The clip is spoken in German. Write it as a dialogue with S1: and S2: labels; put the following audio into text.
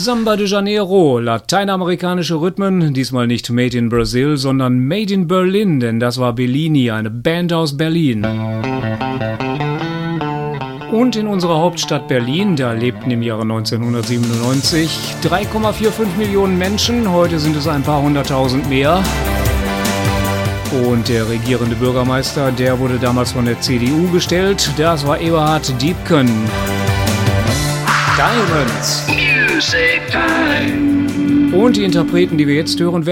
S1: Samba de Janeiro, lateinamerikanische Rhythmen, diesmal nicht Made in Brazil, sondern Made in Berlin, denn das war Bellini, eine Band aus Berlin. Und in unserer Hauptstadt Berlin, da lebten im Jahre 1997 3,45 Millionen Menschen, heute sind es ein paar hunderttausend mehr. Und der regierende Bürgermeister, der wurde damals von der CDU gestellt, das war Eberhard Diepken. Diamonds. Music Time. Und die Interpreten, die wir jetzt hören werden,